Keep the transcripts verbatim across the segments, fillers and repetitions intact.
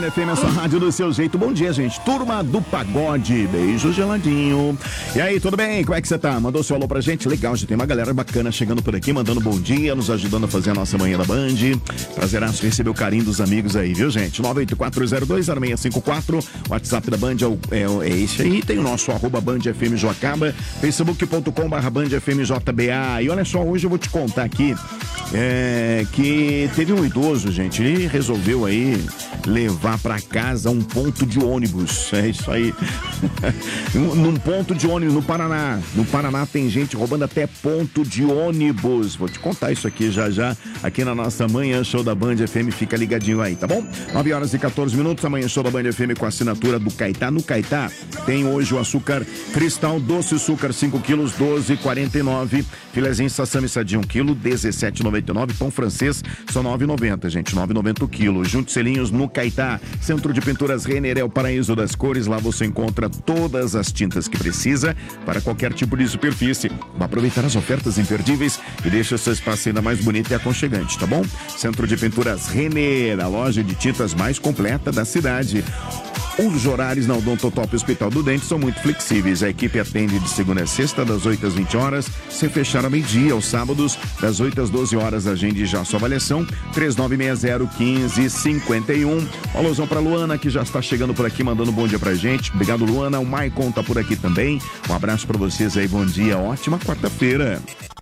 F M, a sua rádio do seu jeito. Bom dia, gente. Turma do Pagode. Beijo geladinho. E aí, tudo bem? Como é que você tá? Mandou seu alô pra gente? Legal, já tem uma galera bacana chegando por aqui, mandando bom dia, nos ajudando a fazer a nossa manhã da Band. Prazeraço receber o carinho dos amigos aí, viu, gente? nove oito quatro zero dois zero seis cinco quatro. WhatsApp da Band é, o, é, é esse aí. Tem o nosso arroba Band F M Joacaba, facebook ponto com barra Band F M J B A. E olha só, hoje eu vou te contar aqui é, que teve um idoso, gente, ele resolveu aí levar pra casa um ponto de ônibus. É isso aí. Num ponto de ônibus no Paraná. No Paraná tem gente roubando até ponto de ônibus. Vou te contar isso aqui já já, aqui na nossa Manhã Show da Band F M. Fica ligadinho aí, tá bom? nove horas e quatorze minutos, a Manhã Show da Band F M com a assinatura do Caetá. No Caetá tem hoje o açúcar cristal doce açúcar cinco quilos, doze e quarenta e nove. Filezinho sassami sadia um quilo, dezessete e noventa e nove. Pão francês, só nove e noventa, gente, nove e noventa o quilo. Junte selinhos no Caetá. Centro de Pinturas Renner é o paraíso das cores. Lá você encontra todas as tintas que precisa para qualquer tipo de superfície. Vá aproveitar as ofertas imperdíveis e deixa seu espaço ainda mais bonito e aconchegante, tá bom? Centro de Pinturas Renner, a loja de tintas mais completa da cidade. Os horários na Odontotop Hospital do Dente são muito flexíveis. A equipe atende de segunda a sexta, das oito às vinte horas, sem fechar a meio-dia. Aos sábados, das oito às doze horas, agende já sua avaliação. três nove seis zero, um cinco cinco um. Um alusão pra Luana, que já está chegando por aqui, mandando um bom dia pra gente. Obrigado, Luana. O Maicon tá por aqui também. Um abraço pra vocês aí, bom dia. Ótima quarta-feira.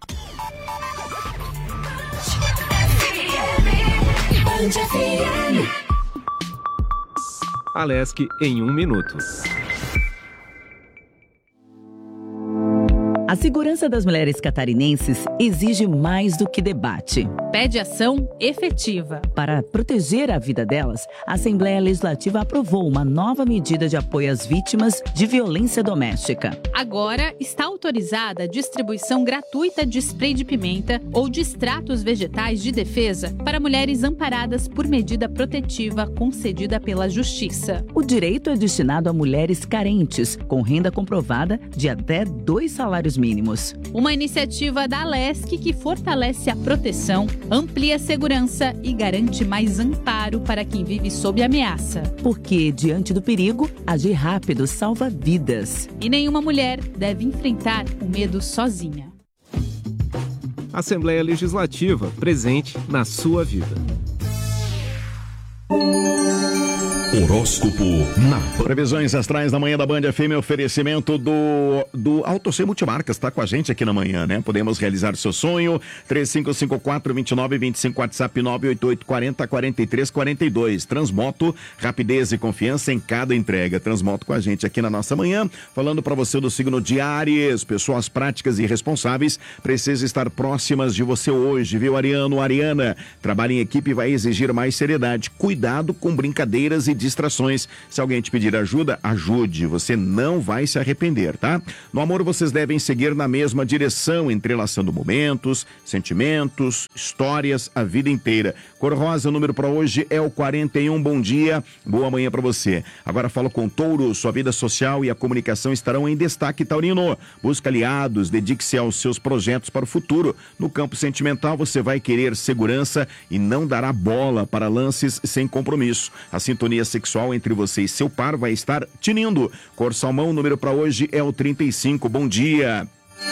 Alesc em um minuto. A segurança das mulheres catarinenses exige mais do que debate. Pede ação efetiva. Para proteger a vida delas, a Assembleia Legislativa aprovou uma nova medida de apoio às vítimas de violência doméstica. Agora está autorizada a distribuição gratuita de spray de pimenta ou de extratos vegetais de defesa para mulheres amparadas por medida protetiva concedida pela Justiça. O direito é destinado a mulheres carentes, com renda comprovada de até dois salários mínimos. Uma iniciativa da Alesc que fortalece a proteção, amplia a segurança e garante mais amparo para quem vive sob ameaça. Porque, diante do perigo, agir rápido salva vidas. E nenhuma mulher deve enfrentar o medo sozinha. Assembleia Legislativa, presente na sua vida. Horóscopo na Previsões astrais da manhã da Band F M, oferecimento do, do Auto C Multimarcas, tá com a gente aqui na manhã, né? Podemos realizar seu sonho, três cinco cinco quatro, dois nove dois cinco, WhatsApp nove oito oito, quatro zero, quatro três quatro dois. Transmoto, rapidez e confiança em cada entrega. Transmoto com a gente aqui na nossa manhã, falando para você do signo de Áries. Pessoas práticas e responsáveis precisam estar próximas de você hoje, viu, Ariano, Ariana? Trabalho em equipe vai exigir mais seriedade. Cuidado com brincadeiras e distrações. Se alguém te pedir ajuda, ajude. Você não vai se arrepender, tá? No amor, vocês devem seguir na mesma direção, entrelaçando momentos, sentimentos, histórias, a vida inteira. Cor rosa, o número para hoje é o quarenta e um. Bom dia, boa manhã para você. Agora falo com Touro. Sua vida social e a comunicação estarão em destaque, Taurino. Busca aliados, dedique-se aos seus projetos para o futuro. No campo sentimental, você vai querer segurança e não dará bola para lances sem compromisso. A sintonia sexual entre você e seu par vai estar tinindo. Cor salmão, o número para hoje é o trinta e cinco. Bom dia.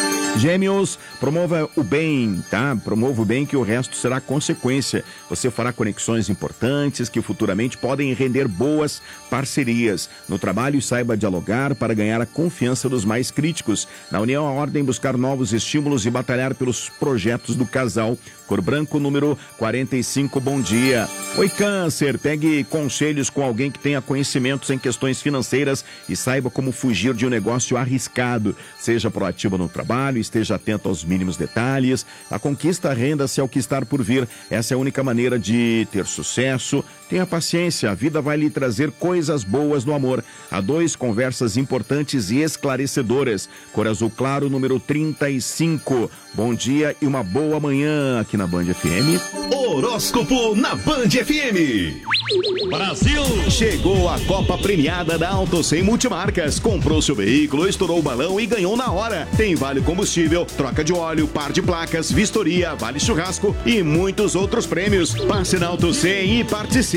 Gêmeos, promova o bem, tá? Promova o bem que o resto será consequência. Você fará conexões importantes que futuramente podem render boas parcerias. No trabalho, saiba dialogar para ganhar a confiança dos mais críticos. Na união, a ordem buscar novos estímulos e batalhar pelos projetos do casal. Cor branco, número quarenta e cinco, bom dia. Oi, Câncer, pegue conselhos com alguém que tenha conhecimentos em questões financeiras e saiba como fugir de um negócio arriscado. Seja proativo no trabalho, esteja atento aos mínimos detalhes. A conquista, renda-se ao que está por vir. Essa é a única maneira de ter sucesso. Tenha paciência, a vida vai lhe trazer coisas boas no amor. A dois, conversas importantes e esclarecedoras. Cor azul claro, número trinta e cinco. Bom dia e uma boa manhã aqui na Band F M. Horóscopo na Band F M. Brasil! Chegou a Copa Premiada da Auto cem Multimarcas. Comprou seu veículo, estourou o balão e ganhou na hora. Tem vale combustível, troca de óleo, par de placas, vistoria, vale churrasco e muitos outros prêmios. Passe na Auto cem e participe.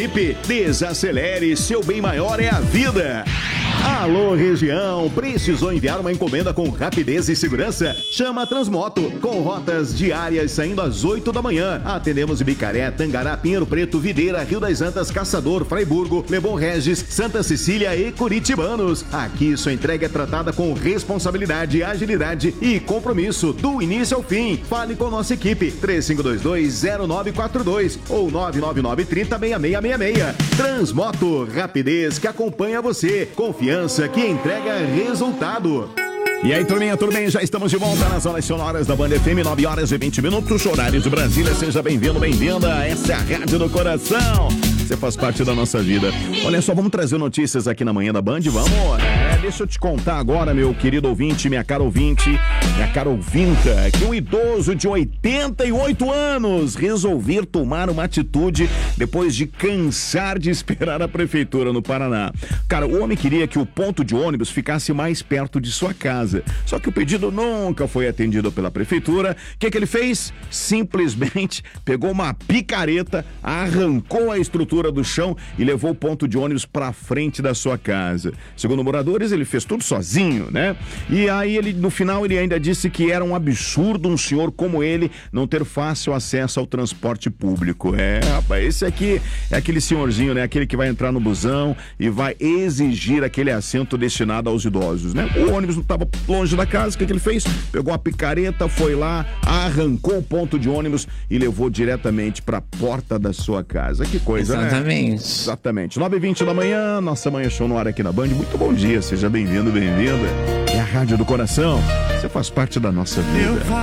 equipe. Desacelere, seu bem maior é a vida. Alô, região, precisou enviar uma encomenda com rapidez e segurança? Chama a Transmoto, com rotas diárias saindo às oito da manhã. Atendemos em Bicaré, Tangará, Pinheiro Preto, Videira, Rio das Antas, Caçador, Fraiburgo, Leblon Regis, Santa Cecília e Curitibanos. Aqui sua entrega é tratada com responsabilidade, agilidade e compromisso do início ao fim. Fale com nossa equipe, três cinco dois dois, zero nove quatro dois ou nove nove nove, três zero, seis seis seis seis. Transmoto, rapidez que acompanha você. Confiança que entrega resultado. E aí, turminha, tudo bem? Já estamos de volta nas horas sonoras da Band F M, nove horas e vinte minutos, horário de Brasília. Seja bem-vindo, bem-vinda. Essa é a Rádio do Coração. Você faz parte da nossa vida. Olha só, vamos trazer notícias aqui na manhã da Band, vamos? É, deixa eu te contar agora, meu querido ouvinte, minha cara ouvinte, minha cara ouvinta, que um idoso de oitenta e oito anos resolver tomar uma atitude depois de cansar de esperar a prefeitura no Paraná. Cara, o homem queria que o ponto de ônibus ficasse mais perto de sua casa. Só que o pedido nunca foi atendido pela prefeitura. O que que ele fez? Simplesmente pegou uma picareta, arrancou a estrutura do chão e levou o ponto de ônibus para frente da sua casa. Segundo moradores, ele fez tudo sozinho, né? E aí ele, no final, ele ainda disse que era um absurdo um senhor como ele não ter fácil acesso ao transporte público. É, rapaz, esse aqui é aquele senhorzinho, né? Aquele que vai entrar no busão e vai exigir aquele assento destinado aos idosos, né? O ônibus não estava longe da casa, o que que ele fez? Pegou a picareta, foi lá, arrancou o ponto de ônibus e levou diretamente para a porta da sua casa. Que coisa, né? Exatamente. Exatamente. nove e vinte da manhã, nossa manhã show no ar aqui na Band. Muito bom dia, seja bem-vindo, bem-vinda. É a Rádio do Coração. Você faz parte da nossa vida.